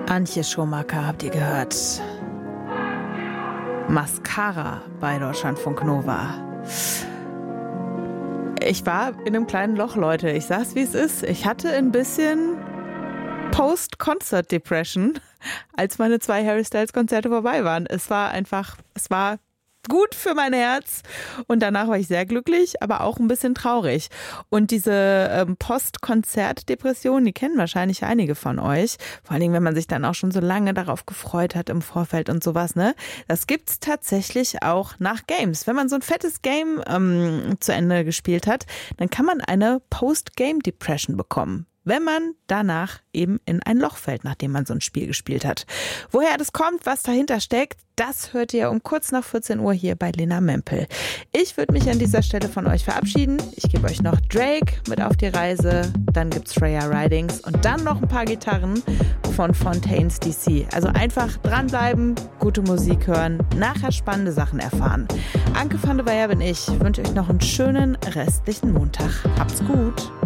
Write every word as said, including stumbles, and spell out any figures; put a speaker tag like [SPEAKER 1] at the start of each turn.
[SPEAKER 1] Antje Schumacher habt ihr gehört. Mascara bei Deutschlandfunk Nova. Ich war in einem kleinen Loch, Leute. Ich sag's, wie es ist. Ich hatte ein bisschen Post-Concert-Depression, als meine zwei Harry Styles-Konzerte vorbei waren. Es war einfach, es war gut für mein Herz und danach war ich sehr glücklich, aber auch ein bisschen traurig. Und diese ähm, Post-Konzert-Depression, die kennen wahrscheinlich einige von euch, vor allen Dingen, wenn man sich dann auch schon so lange darauf gefreut hat im Vorfeld und sowas, ne? Das gibt's tatsächlich auch nach Games. Wenn man so ein fettes Game ähm, zu Ende gespielt hat, dann kann man eine Post-Game-Depression bekommen, wenn man danach eben in ein Loch fällt, nachdem man so ein Spiel gespielt hat. Woher das kommt, was dahinter steckt, das hört ihr um kurz nach vierzehn Uhr hier bei Lena Mempel. Ich würde mich an dieser Stelle von euch verabschieden. Ich gebe euch noch Drake mit auf die Reise, dann gibt's Freya Ridings und dann noch ein paar Gitarren von Fontaines D C. Also einfach dranbleiben, gute Musik hören, nachher spannende Sachen erfahren. Anke van der Weyer bin ich. Ich wünsche euch noch einen schönen restlichen Montag. Habt's gut.